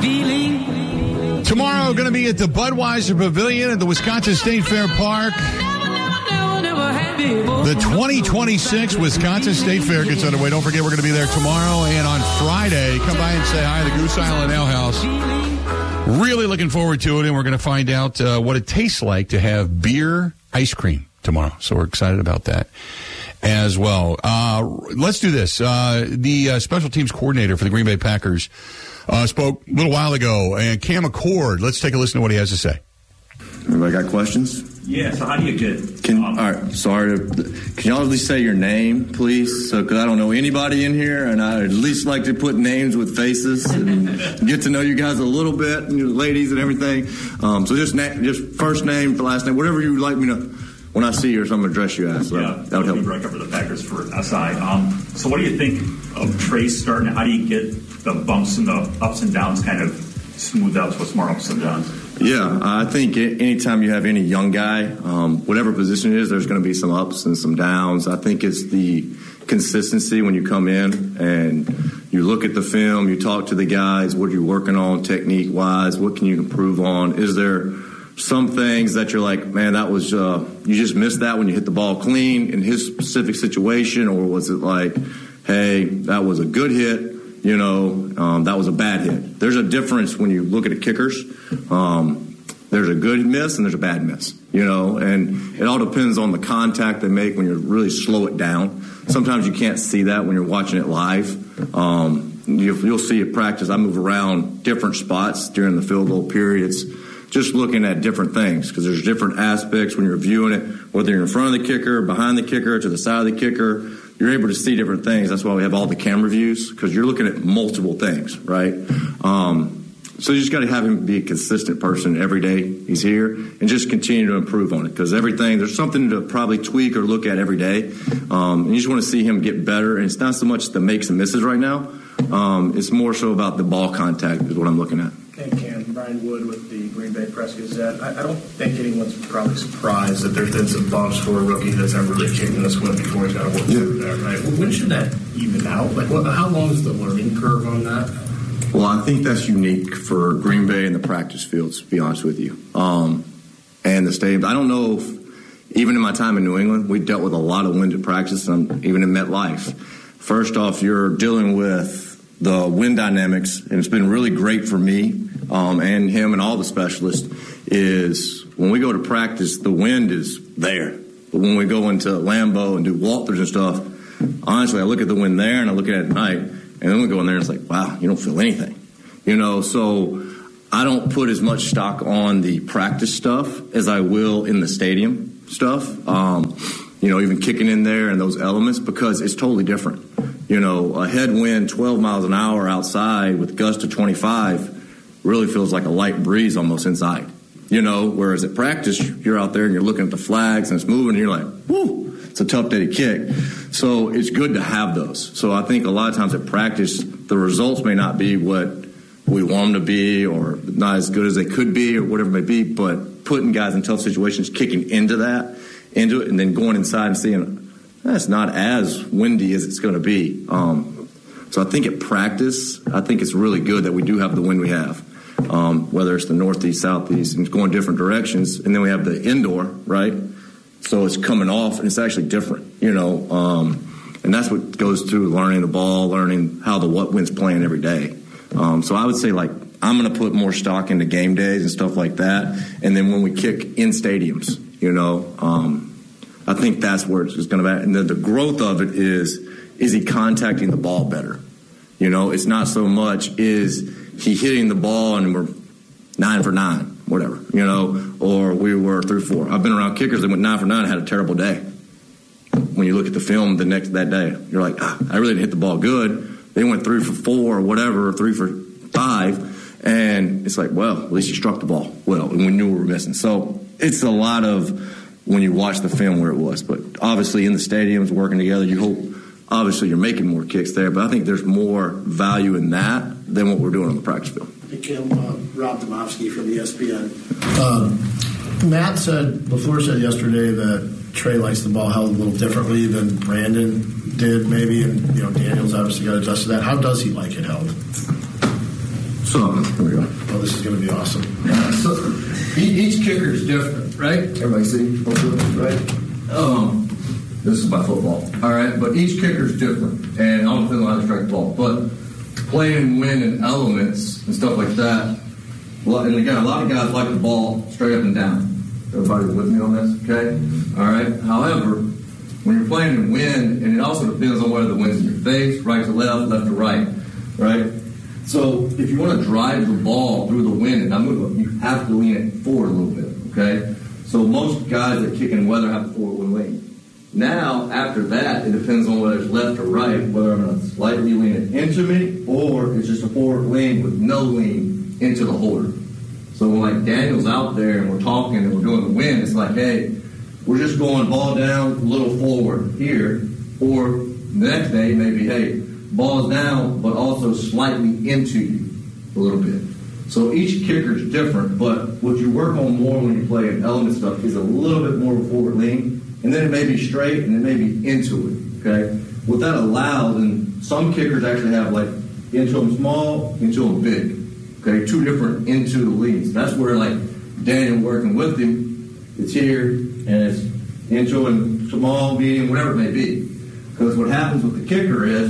Tomorrow, going to be at the Budweiser Pavilion at the Wisconsin State Fair Park. The 2026 Wisconsin State Fair gets underway. Don't forget, we're going to be there tomorrow and on Friday. Come by and say hi at the Goose Island Ale House. Really looking forward to it, and we're going to find out what it tastes like to have beer ice cream tomorrow. So we're excited about that as well. Let's do this. The special teams coordinator for the Green Bay Packers spoke a little while ago, and Cam McCord. Let's take a listen to what he has to say. Everybody got questions? Yeah, so how do you get... all right, sorry. Can y'all at least say your name, please? Because I don't know anybody in here, and I'd at least like to put names with faces and get to know you guys a little bit, and your ladies and everything. So just first name, last name, whatever you would like me to... When I see you or something, address you as. So that would help. Right cover the Packers for SI. So what do you think of Trace starting? How do you get the bumps and the ups and downs kind of smoothed out to what's more ups and downs? Yeah, I think anytime you have any young guy, whatever position it is, there's going to be some ups and some downs. I think it's the consistency when you come in and you look at the film, you talk to the guys, what are you working on technique-wise, what can you improve on? Is there some things that you're like, man, that was you just missed that when you hit the ball clean in his specific situation, or was it like, hey, that was a good hit, that was a bad hit. There's a difference when you look at the kickers. There's a good miss and there's a bad miss, and it all depends on the contact they make when you really slow it down. Sometimes you can't see that when you're watching it live. You'll see at practice, I move around different spots during the field goal period. It's just looking at different things because there's different aspects when you're viewing it, whether you're in front of the kicker, behind the kicker, to the side of the kicker. You're able to see different things. That's why we have all the camera views, because you're looking at multiple things, right? So you just got to have him be a consistent person every day he's here and just continue to improve on it, because there's something to probably tweak or look at every day. And you just want to see him get better. And it's not so much the makes and misses right now. It's more so about the ball contact is what I'm looking at. Hey, Cam, Brian Wood with the Green Bay Press-Gazette. I don't think anyone's probably surprised that there's been some bumps for a rookie that's never really kicked in a swim before he's got to work through that, right? When should that even out? How long is the learning curve on that? Well, I think that's unique for Green Bay and the practice fields, to be honest with you, and the stadiums. I don't know if, even in my time in New England, we dealt with a lot of wind at practice, and even in MetLife. First off, you're dealing with the wind dynamics, and it's been really great for me and him and all the specialists, is when we go to practice, the wind is there. But when we go into Lambeau and do walkthroughs and stuff, honestly, I look at the wind there and I look at it at night, and then we go in there and it's like, wow, you don't feel anything. So I don't put as much stock on the practice stuff as I will in the stadium stuff. Even kicking in there and those elements, because it's totally different. A headwind 12 miles an hour outside with gusts of 25 really feels like a light breeze almost inside. Whereas at practice, you're out there and you're looking at the flags and it's moving and you're like, whoo, it's a tough day to kick. So it's good to have those. So I think a lot of times at practice, the results may not be what we want them to be or not as good as they could be or whatever it may be, but putting guys in tough situations, kicking into it, and then going inside and seeing that's not as windy as it's going to be. So I think at practice, I think it's really good that we do have the wind we have, whether it's the northeast, southeast, and it's going different directions. And then we have the indoor, right? So it's coming off, and it's actually different, and that's what goes through learning the ball, learning how what wind's playing every day. So I would say, I'm going to put more stock into game days and stuff like that. And then when we kick in stadiums, I think that's where it's going to be. And the growth of it is he contacting the ball better? It's not so much is he hitting the ball and we're 9 for 9, whatever, or we were 3 for 4. I've been around kickers that went 9 for 9 and had a terrible day. When you look at the film that day, you're like, I really didn't hit the ball good. They went 3 for 4 or whatever, or 3 for 5. And it's like, well, at least you struck the ball well, and we knew we were missing. So it's a lot of when you watch the film where it was. But obviously in the stadiums working together, you hope, obviously you're making more kicks there. But I think there's more value in that than what we're doing on the practice field. Hey, Kim, Rob Domofsky from ESPN. Matt LaFleur said yesterday that Trey likes the ball held a little differently than Brandon did maybe. And, Daniels obviously got adjusted to that. How does he like it held? So, here we go. Oh, this is going to be awesome. So each kicker is different, right? Everybody see? Right? This is by football. All right, but each kicker is different, and all depends on how to strike the ball. But playing wind and elements and stuff like that. And again, a lot of guys like the ball straight up and down. Everybody with me on this? Okay? All right? However, when you're playing in wind, and it also depends on whether the wind's in your face, right to left, left to right, right? So if you want to drive the ball through the wind, and you have to lean it forward a little bit, okay? So most guys that kick in weather have a forward wind lean. Now, after that, it depends on whether it's left or right, whether I'm going to slightly lean it into me, or it's just a forward lean with no lean into the holder. So when like Daniel's out there and we're talking and we're doing the wind, it's like, hey, we're just going ball down, a little forward here. Or the next day, maybe, hey, ball's down, but also slightly into you a little bit. So each kicker is different, but what you work on more when you play in element stuff is a little bit more of a forward lean, and then it may be straight, and it may be into it, okay? What that allows, and some kickers actually have like into them small, into them big, okay? Two different into the leans. That's where like Daniel working with him, it's here, and it's into and small, medium, whatever it may be. Because what happens with the kicker is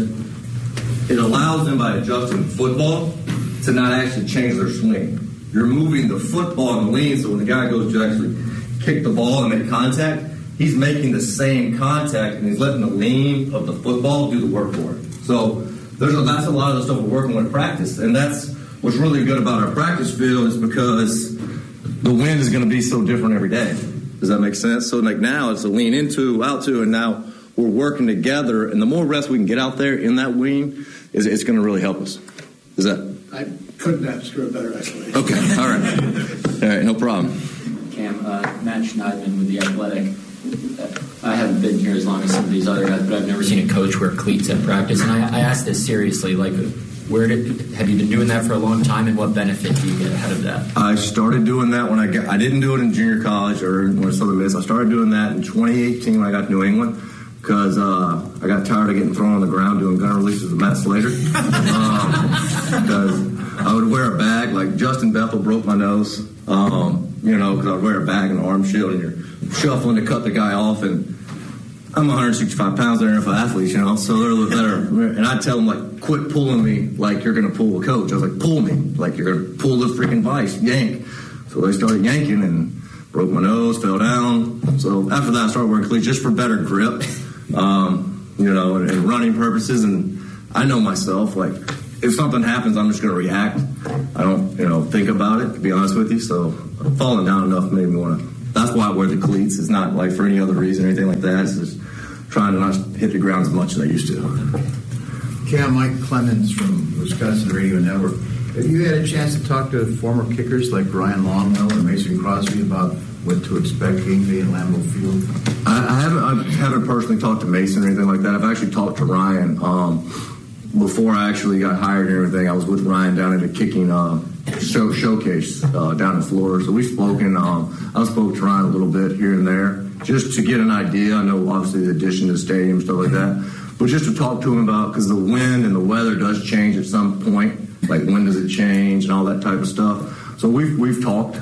it allows them by adjusting football to not actually change their swing. You're moving the football and the lean, so when the guy goes to actually kick the ball and make contact, he's making the same contact and he's letting the lean of the football do the work for him. So that's a lot of the stuff we're working with in practice, and that's what's really good about our practice field is because the wind is going to be so different every day. Does that make sense? So like now it's a lean into, out to, and now we're working together, and the more reps we can get out there in that wing, it's going to really help us. Is that? I couldn't have screwed better explanation. Okay, all right, no problem. Cam, Matt Schneidman with The Athletic. I haven't been here as long as some of these other guys, but I've never seen a coach wear cleats at practice. And I asked this seriously, like, have you been doing that for a long time, and what benefit do you get out of that? I started doing that when I didn't do it in junior college or in Southern Miss. I started doing that in 2018 when I got to New England because I got tired of getting thrown on the ground doing gun releases with Matt Slater. Because I would wear a bag, like Justin Bethel broke my nose, because I would wear a bag and an arm shield, and you're shuffling to cut the guy off, and I'm 165 pounds, they're NFL athletes, so they're a little better. And I'd tell them, like, quit pulling me like you're going to pull a coach. I was like, pull me like you're going to pull the freaking vice, yank. So they started yanking and broke my nose, fell down. So after that, I started wearing cleats just for better grip, and running purposes. And I know myself, like, if something happens, I'm just going to react. I don't, think about it, to be honest with you. So falling down enough made me want to. That's why I wear the cleats. It's not like for any other reason or anything like that. It's just trying to not hit the ground as much as I used to. Cam, Mike Clemens from Wisconsin Radio Network. Have you had a chance to talk to former kickers like Ryan Longwell or Mason Crosby about what to expect game day in Lambeau Field? I haven't personally talked to Mason or anything like that. I've actually talked to Ryan. Before I actually got hired and everything, I was with Ryan down at a kicking showcase down in Florida. So we've spoken. I spoke to Ryan a little bit here and there just to get an idea. I know obviously the addition to the stadium, stuff like that. But just to talk to him about, because the wind and the weather does change at some point. Like when does it change and all that type of stuff. So we've talked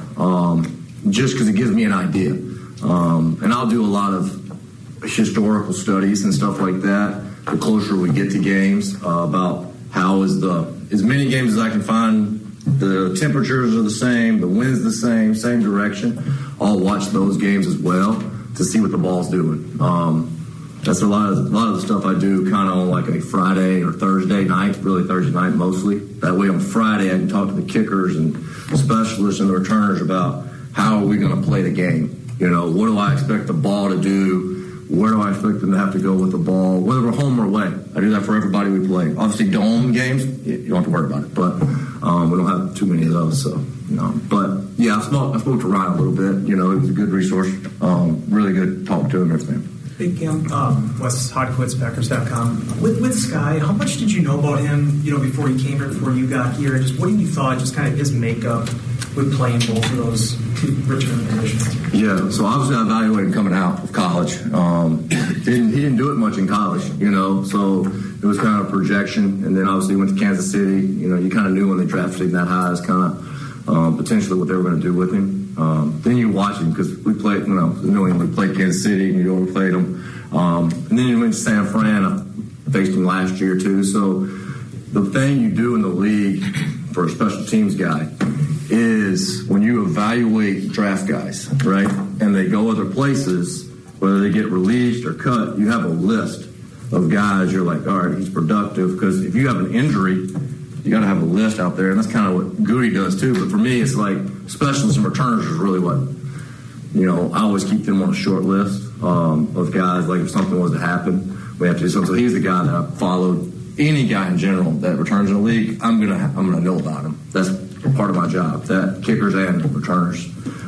just because it gives me an idea. And I'll do a lot of historical studies and stuff like that. The closer we get to games, about how is as many games as I can find, the temperatures are the same, the wind's the same direction. I'll watch those games as well to see what the ball's doing. That's a lot of the stuff I do kind of on like a Friday or Thursday night, really Thursday night mostly. That way on Friday I can talk to the kickers and specialists and the returners about how are we going to play the game. What do I expect the ball to do? Where do I expect them to have to go with the ball, whether we're home or away? I do that for everybody we play. Obviously, dome games, you don't have to worry about it, but we don't have too many of those. So, But yeah, I spoke to Ryan a little bit. He was a good resource. Really good talk to him and everything. Hey, Cam, Wes Hodkowitz, Packers.com. With Sky, how much did you know about him, before he came here, before you got here? And just what you thought, just kind of his makeup with playing both of those two return positions? Yeah, so obviously I evaluated coming out of college. He didn't do it much in college, so it was kind of a projection. And then obviously went to Kansas City. You know, you kind of knew when they drafted him that high is kind of potentially what they were going to do with him. Then you watch him because we played, you know, New England, we played Kansas City, New York, we played them. And then you went to San Fran. I faced him last year too. So the thing you do in the league for a special teams guy is when you evaluate draft guys, right, and they go other places, whether they get released or cut, you have a list of guys you're like, all right, he's productive. Because if you have an injury, you got to have a list out there, and that's kind of what Goody does too. But for me, it's like specialists and returners is really what, you know, I always keep them on a short list of guys. Like if something was to happen, we have to do something. So he's the guy that I followed. Any guy in general that returns in the league, I'm gonna know about him. That's part of my job. That kickers and returners,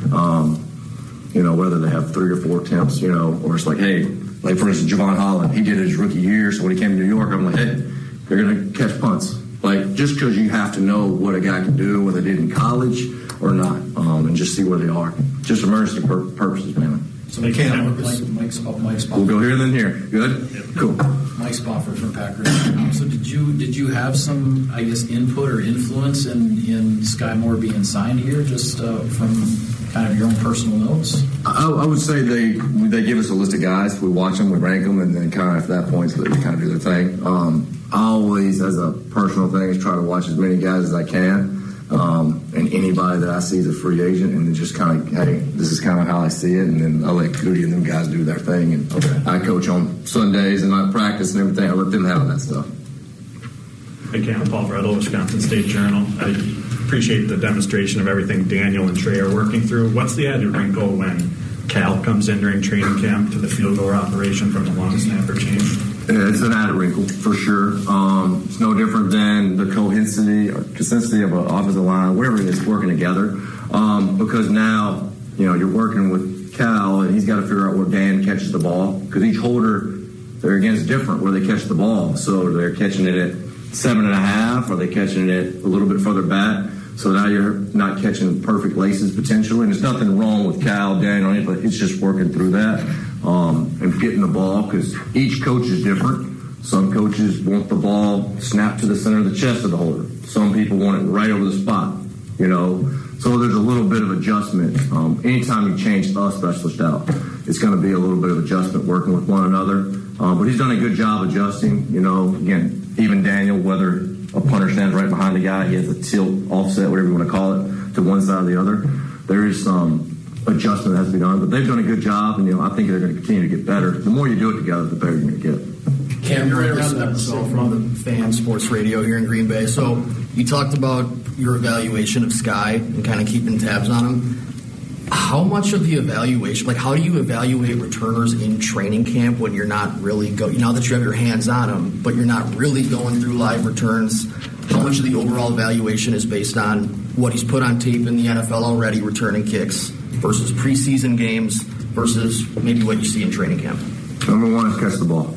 you know, whether they have 3 or 4 attempts, you know, or it's like, hey, like for instance, Javon Holland, he did his rookie year, so when he came to New York, I'm like, hey, they're gonna catch punts. Like just because you have to know what a guy can do, whether they did in college or not, and just see where they are. Just emergency purposes, man. So Mike's Spofford. We'll go here and then here. Good? Yep. Cool. Mike Spofford from Packers. So did you have some, I guess, input or influence in Sky Moore being signed here, just from kind of your own personal notes? I would say they give us a list of guys. We watch them, we rank them, and then kind of at that point, so they kind of do their thing. I always, as a personal thing, is try to watch as many guys as I can. And anybody that I see is a free agent, and then just kind of, hey, this is kind of how I see it, and then I let Goody and them guys do their thing, and I coach on Sundays and I practice and everything. I let them handle that stuff. Hey, Cam, Paul Bredel, Wisconsin State Journal. I appreciate the demonstration of everything Daniel and Trey are working through. What's the added wrinkle when Cal comes in during training camp to the field goal operation from the long snapper change? Yeah, it's an added wrinkle for sure. It's no different than the consistency of an offensive line, whatever it is, working together. Because now, you know, you're working with Cal, and he's got to figure out where Dan catches the ball. Because each holder they're against different where they catch the ball. So they're catching it at 7.5, or they catching it a little bit further back. So now you're not catching perfect laces potentially. And there's nothing wrong with Cal, Dan, or anything. It's just working through that and getting the ball, because each coach is different. Some coaches want the ball snapped to the center of the chest of the holder. Some people want it right over the spot, you know. So there's a little bit of adjustment. Anytime you change a specialist out, it's going to be a little bit of adjustment working with one another. But he's done a good job adjusting. You know, again, even Daniel, whether a punter stands right behind the guy, he has a tilt, offset, whatever you want to call it, to one side or the other. There is some adjustment that has to be done, but they've done a good job, and, you know, I think they're going to continue to get better. The more you do it together, the better you're going to get. Cam, you're around episode from the Fan Sports Radio here in Green Bay. So you talked about your evaluation of Sky and kind of keeping tabs on him. How much of the evaluation, like how do you evaluate returners in training camp when you're not really now that you have your hands on them, but you're not really going through live returns? How much of the overall evaluation is based on what he's put on tape in the NFL already, returning kicks, versus preseason games, versus maybe what you see in training camp? Number one is catch the ball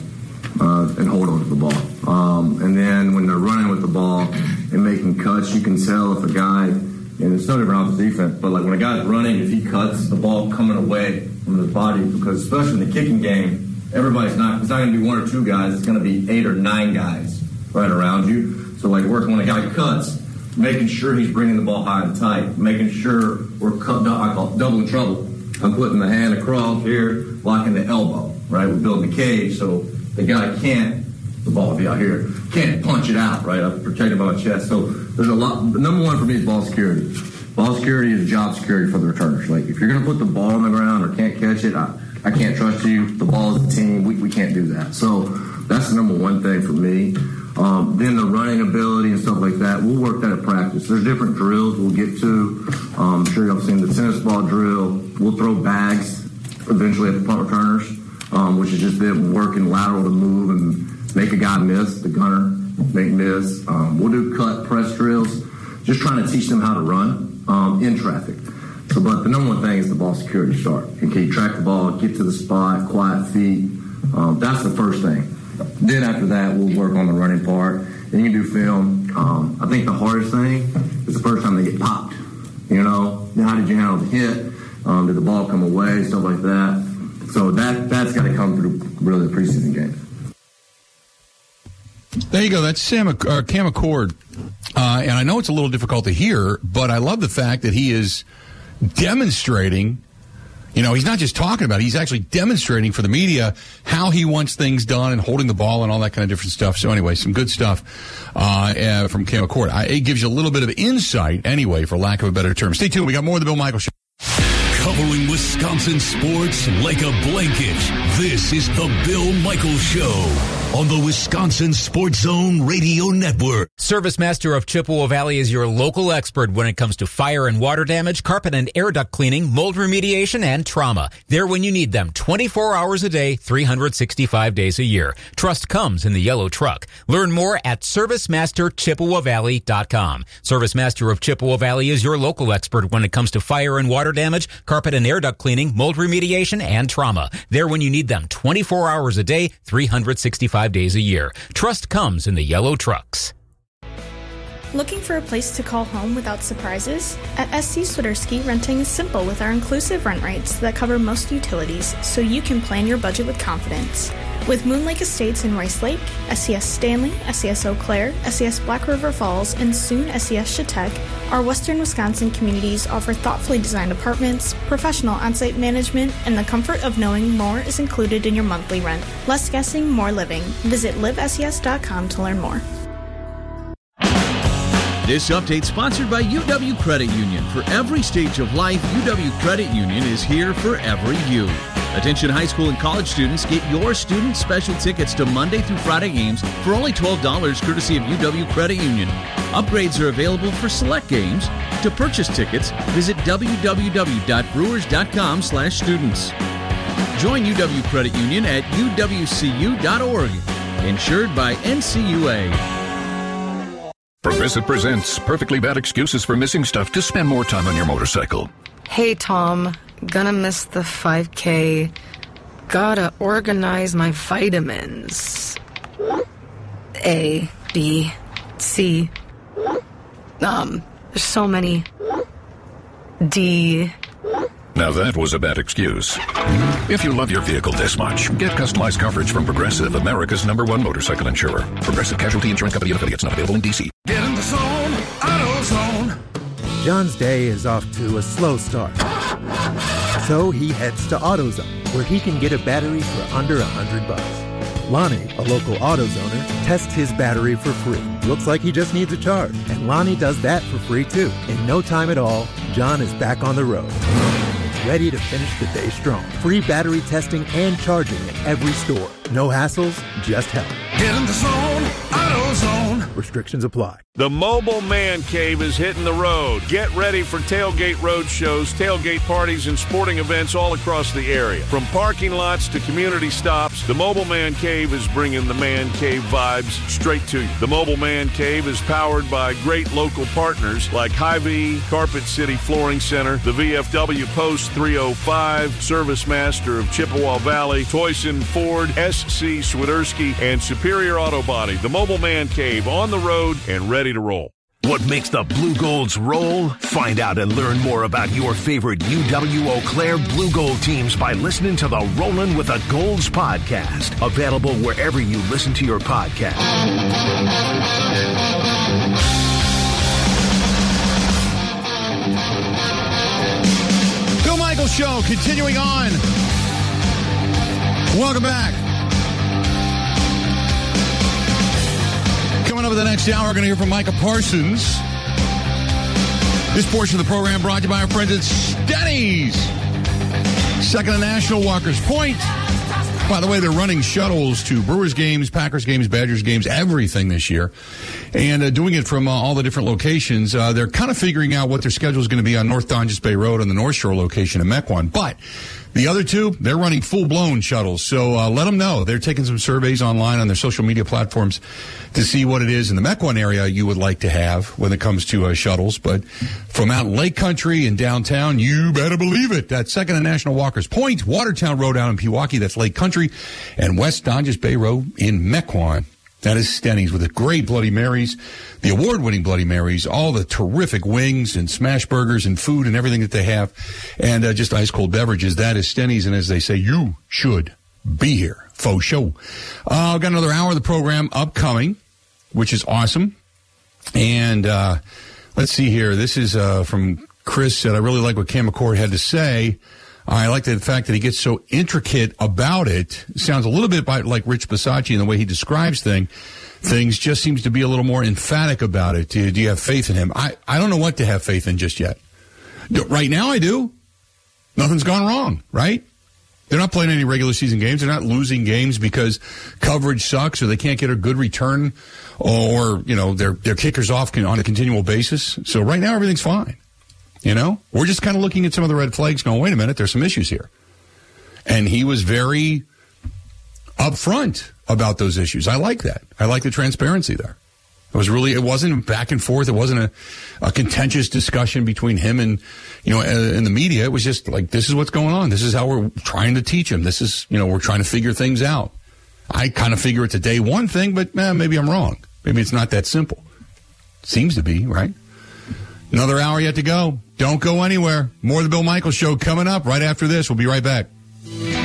and hold on to the ball. And then when they're running with the ball and making cuts, you can tell if a guy, and it's no different off the defense, but like when a guy's running, if he cuts, the ball coming away from his body, because especially in the kicking game, it's not going to be 1 or 2 guys, it's going to be 8 or 9 guys right around you. So like working when a guy cuts, making sure he's bringing the ball high and tight, making sure we're I call it doubling trouble. I'm putting the hand across here, blocking the elbow, right? We're building the cage so the guy the ball will be out here, can't punch it out, right? I'm protected by my chest. So there's a lot. Number one for me is ball security. Ball security is job security for the returners. Like if you're going to put the ball on the ground or can't catch it, I can't trust you. The ball is the team. We can't do that. So that's the number one thing for me. Then the running ability and stuff like that, we'll work that at practice. There's different drills we'll get to. I'm sure y'all have seen the tennis ball drill. We'll throw bags eventually at the punt returners, which is just them working lateral to move and make a guy miss, the gunner make miss. We'll do cut press drills, just trying to teach them how to run in traffic. So, but the number one thing is the ball security start. And can you track the ball, get to the spot, quiet feet? That's the first thing. Then after that, we'll work on the running part. Then you can do film. I think the hardest thing is the first time they get popped. You know, how did you handle the hit? Did the ball come away? Stuff like that. So that's got to come through really the preseason games. There you go. That's Cam McCord. And I know it's a little difficult to hear, but I love the fact that he is demonstrating. He's not just talking about it. He's actually demonstrating for the media how he wants things done and holding the ball and all that kind of different stuff. So anyway, some good stuff from Cam McCord. It gives you a little bit of insight, anyway, for lack of a better term. Stay tuned. We got more of the Bill Michaels Show. Covering Wisconsin sports like a blanket, this is the Bill Michaels Show on the Wisconsin Sports Zone Radio Network. ServiceMaster of Chippewa Valley is your local expert when it comes to fire and water damage, carpet and air duct cleaning, mold remediation, and trauma. They're when you need them, 24 hours a day, 365 days a year. Trust comes in the yellow truck. Learn more at ServiceMasterChippewaValley.com. ServiceMaster of Chippewa Valley is your local expert when it comes to fire and water damage, carpet and air duct cleaning, mold remediation, and trauma. They're when you need them, 24 hours a day, 365 days a year. Trust comes in the yellow trucks. Looking for a place to call home without surprises? At SC Swiderski, renting is simple with our inclusive rent rates that cover most utilities, so you can plan your budget with confidence. With Moon Lake Estates in Rice Lake, SCS Stanley, SCS Eau Claire, SCS Black River Falls, and soon SCS Chautauqua, our western Wisconsin communities offer thoughtfully designed apartments, professional on-site management, and the comfort of knowing more is included in your monthly rent. Less guessing, more living. Visit livescs.com to learn more. This update sponsored by UW Credit Union. For every stage of life, UW Credit Union is here for every you. Attention high school and college students, get your student special tickets to Monday through Friday games for only $12 courtesy of UW Credit Union. Upgrades are available for select games. To purchase tickets, visit www.brewers.com/students. Join UW Credit Union at uwcu.org. Insured by NCUA. Progressive presents Perfectly Bad Excuses for Missing Stuff to spend more time on your motorcycle. Hey, Tom. Gonna miss the 5K. Gotta organize my vitamins. A, B, C. There's so many. D. Now that was a bad excuse. If you love your vehicle this much, get customized coverage from Progressive, America's #1 motorcycle insurer. Progressive Casualty Insurance Company and affiliates, not available in D.C. Get in the zone, AutoZone. John's day is off to a slow start. So he heads to AutoZone, where he can get a battery for under $100. Lonnie, a local AutoZoner, tests his battery for free. Looks like he just needs a charge, and Lonnie does that for free too. In no time at all, John is back on the road, ready to finish the day strong. Free battery testing and charging at every store. No hassles, just help. Get in the zone, AutoZone. Restrictions apply. The Mobile Man Cave is hitting the road. Get ready for tailgate road shows, tailgate parties, and sporting events all across the area. From parking lots to community stops, the Mobile Man Cave is bringing the Man Cave vibes straight to you. The Mobile Man Cave is powered by great local partners like Hy-Vee, Carpet City Flooring Center, the VFW Post 305, ServiceMaster of Chippewa Valley, Toyson Ford, SC Swiderski, and Superior Auto Body. The Mobile Man Cave on the road and ready to roll. What makes the Blue Golds roll? Find out and learn more about your favorite UW Eau Claire Blue Gold teams by listening to the Rollin' with the Golds podcast. Available wherever you listen to your podcast. Bill Michaels Show, continuing on. Welcome back. Coming up in the next hour, we're going to hear from Micah Parsons. This portion of the program brought to you by our friends at Stenny's. Second and National, Walker's Point. By the way, they're running shuttles to Brewers games, Packers games, Badgers games, everything this year. And doing it from all the different locations. They're kind of figuring out what their schedule is going to be on North Donges Bay Road on the North Shore location in Mequon. But the other two, they're running full-blown shuttles. So let them know. They're taking some surveys online on their social media platforms to see what it is in the Mequon area you would like to have when it comes to shuttles. But from out in Lake Country and downtown, you better believe it. That's Second and National, Walker's Point, Watertown Road out in Pewaukee, that's Lake Country, and West Donges Bay Road in Mequon. That is Stenny's with the great Bloody Marys, the award-winning Bloody Marys, all the terrific wings and smash burgers and food and everything that they have, and just ice-cold beverages. That is Stenny's, and as they say, you should be here. Faux show. Got another hour of the program upcoming. which is awesome. And let's see here. This is from Chris said, I really like what Cam McCord had to say. I like the fact that he gets so intricate about it. Sounds a little bit like Rich Bisacci in the way he describes things. Just seems to be a little more emphatic about it. Do you have faith in him? I don't know what to have faith in just yet. Right now I do. Nothing's gone wrong, right? They're not playing any regular season games. They're not losing games because coverage sucks or they can't get a good return or, their kicker's off on a continual basis. So right now everything's fine. We're just kind of looking at some of the red flags going, wait a minute, there's some issues here. And he was very upfront about those issues. I like that. I like the transparency there. It wasn't back and forth. It wasn't a contentious discussion between him and, and the media. It was just like, this is what's going on. This is how we're trying to teach him. This is, we're trying to figure things out. I kind of figure it's a day one thing, but maybe I'm wrong. Maybe it's not that simple. Seems to be, right? Another hour yet to go. Don't go anywhere. More of the Bill Michaels Show coming up right after this. We'll be right back.